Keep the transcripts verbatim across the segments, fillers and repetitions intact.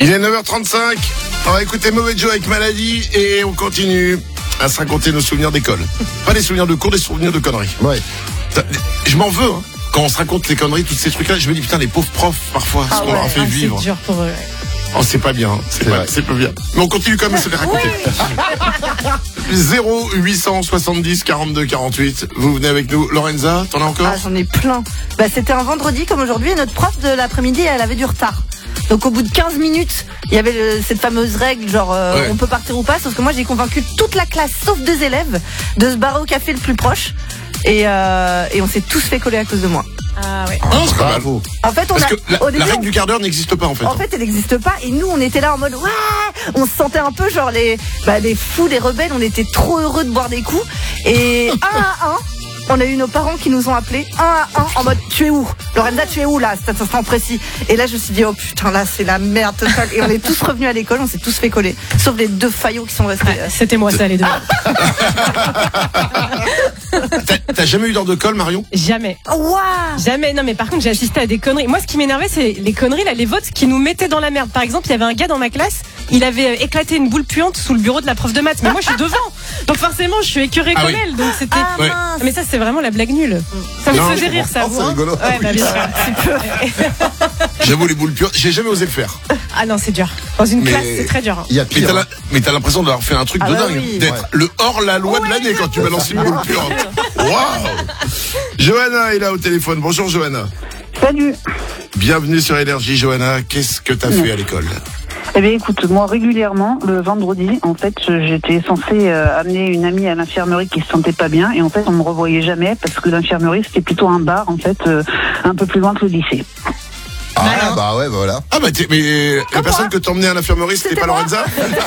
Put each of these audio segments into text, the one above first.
Il est neuf heures trente-cinq. On va écouter Mauvais Joe avec Maladie et on continue à se raconter nos souvenirs d'école. Pas des souvenirs de cours, des souvenirs de conneries. Ouais. Je m'en veux, hein. Quand on se raconte les conneries, tous ces trucs-là, je me dis putain, les pauvres profs, parfois, ce Ah qu'on ouais, leur a fait ah, vivre. C'est dur pour eux. Oh, c'est pas bien, c'est, C'est pas, vrai. c'est pas bien. Mais on continue quand même à se les raconter. zéro huit cent soixante-dix quarante-deux quarante-huit. Vous venez avec nous. Lorenza, t'en as encore? Ah, j'en ai plein. Bah, c'était un vendredi comme aujourd'hui et notre prof de l'après-midi, elle avait du retard. Donc au bout de quinze minutes, il y avait le, cette fameuse règle, genre euh, Ouais. on peut partir ou pas, sauf que moi j'ai convaincu toute la classe, sauf deux élèves, de se barrer au café le plus proche. Et, euh, et on s'est tous fait coller à cause de moi. Ah ouais. Oh, c'est pas mal. Bravo. En fait, on Parce a, que la, au la début, règle on- du quart d'heure n'existe pas en fait. En fait, elle n'existe pas. Et nous, on était là en mode, ouais, on se sentait un peu genre les, bah, les fous, les rebelles. On était trop heureux de boire des coups. Et un à un, on a eu nos parents qui nous ont appelés, un à un, en mode, tu es où? Lorenza, tu es où là? C'est un instant précis. Et là, je me suis dit, oh putain, là, c'est la merde totale. Et on est tous revenus à l'école, on s'est tous fait coller. Sauf les deux faillots qui sont restés. Ouais, c'était moi ça les deux. T'as, t'as jamais eu d'heure de colle, Marion? Jamais. Waouh! Jamais. Non mais par contre j'ai assisté à des conneries. Moi ce qui m'énervait c'est les conneries là, les votes qui nous mettaient dans la merde. Par exemple il y avait un gars dans ma classe, il avait euh, éclaté une boule puante sous le bureau de la prof de maths. Mais moi je suis devant. Donc forcément je suis écœurée Ah comme oui. elle. Donc c'était. Ah, Ouais. mince. Mais ça c'est vraiment la blague nulle. Ça me Non, faisait je rire ça. Oh, vous, c'est hein. rigolo. Ouais bah bien sûr. J'avoue, les boules pures, j'ai jamais osé le faire. Ah non c'est dur. Dans une Mais- classe c'est très dur. hein. Il y a Mais pire. t'as, la- mais t'as l'impression d'avoir fait un truc Ah de bah dingue. oui. D'être Ouais. le hors-la-loi de l'année quand tu balances une boule pure. Waouh! Johanna est là au téléphone. Bonjour Johanna. Salut. Bienvenue sur Énergie, Johanna. Qu'est-ce que t'as fait à l'école? Eh bien, écoute, moi, régulièrement, le vendredi, en fait, j'étais censée euh, amener une amie à l'infirmerie qui se sentait pas bien, et en fait, on me revoyait jamais parce que l'infirmerie, c'était plutôt un bar, en fait, euh, un peu plus loin que le lycée. Ah, Malin. bah ouais, bah voilà. Ah bah t'es- mais la Comment personne que t'emmenais à l'infirmerie, c'était, C'était pas moi. Lorenza?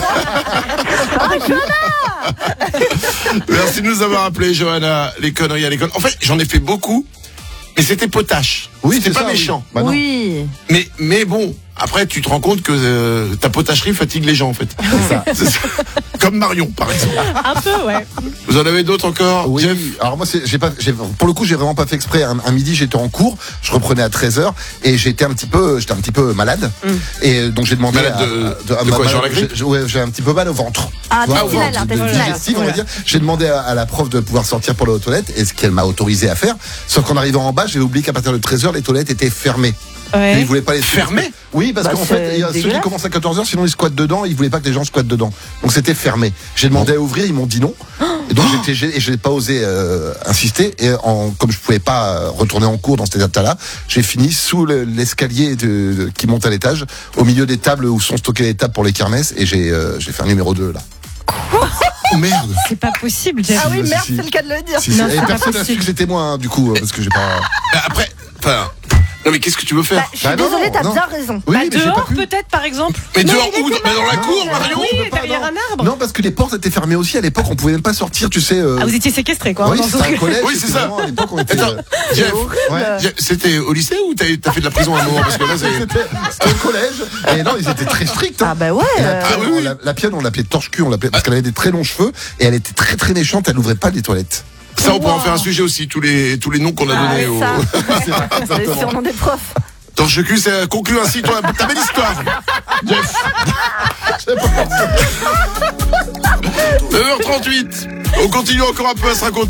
Merci de nous avoir appelé, Johanna. Les conneries à l'école. En fait, j'en ai fait beaucoup, mais c'était potache. Oui, c'était c'est pas ça, oui. méchant. Bah non. Oui. Mais, mais bon, après, tu te rends compte que euh, ta potacherie fatigue les gens, en fait. ça. C'est ça. Comme Marion, par exemple. Un peu ouais. Vous en avez d'autres encore? Oui, Jeff? alors moi, c'est, j'ai pas, j'ai, pour le coup, j'ai vraiment pas fait exprès. Un, un midi, j'étais en cours, je reprenais à treize heures et j'étais un petit peu, j'étais un petit peu malade. Et donc j'ai demandé Malade à, de- à- à de ma- quoi, ma- genre la grippe j'ai- Ouais, j'ai un petit peu mal au ventre. Ah, Tu vois, au intestinal, ventre, de- intestinal. digestif, on va Voilà. dire. J'ai demandé à, à la prof de pouvoir sortir pour aller aux toilettes et ce qu'elle m'a autorisé à faire. Sauf qu'en arrivant en bas, j'ai oublié qu'à partir de treize heures, les toilettes étaient fermées. Et Ouais. ils voulaient pas les Fermées? Oui, parce Bah, qu'en c'est fait, il y a ceux qui dégueulasse. commencent à quatorze heures, sinon ils squattent dedans, ils voulaient pas que les gens squattent dedans. Donc c'était fermé. J'ai demandé à ouvrir, ils m'ont dit non. Et donc j'étais gêné et je n'ai pas osé euh, insister. Et en, comme je pouvais pas euh, retourner en cours dans cet état-là, j'ai fini sous le- l'escalier de, de- qui monte à l'étage, au milieu des tables où sont stockées les tables pour les kermesses, et j'ai euh, j'ai fait un numéro deux là. Oh merde! C'est pas possible Jeff. Ah oui, si, merde, si. c'est le cas de le dire. Si, Non, si. c'est Et pas personne n'a su possible. que j'étais moi, hein, du coup, euh, parce que j'ai pas. Après, enfin, non mais qu'est-ce que tu veux faire? Bah, je suis Bah non, désolée, t'as non. bien raison. Oui, Bah, mais j'ai pas dehors pu. peut-être par exemple. Mais Non, dehors il où? était Bah, dans la malade. cour, Non, Marion? Oui, je peux pas, derrière non. un arbre. Non, parce que les portes étaient fermées aussi à l'époque, on pouvait même pas sortir, tu sais. euh, Ah vous étiez séquestré quoi. Oui, dans c'était ce- un collège. Oui, c'est c'était ça. vraiment, à l'époque, on était. Attends, euh, Jeff, ouais. Jeff, c'était au lycée ou t'as, t'as fait de la prison à un moment? Parce que là, c'est... C'était c'était au collège. Et non, ils étaient très stricts. hein. Ah bah ouais. Et la, euh, pionne, oui, oui. on l'a- la pionne, on l'appelait torche-cul, on l'appelait parce qu'elle avait des très longs cheveux et elle était très très méchante. Elle n'ouvrait pas les toilettes. Ça, on pourrait en Wow. faire un sujet aussi, tous les, tous les noms qu'on a Ah, donnés ouais, aux... ça. C'est vrai, C'est les exactement. surnoms des profs. Torche-cul, ça conclut ainsi toi, ta belle histoire. Jeff. neuf heures trente-huit. On continue encore un peu à se raconter.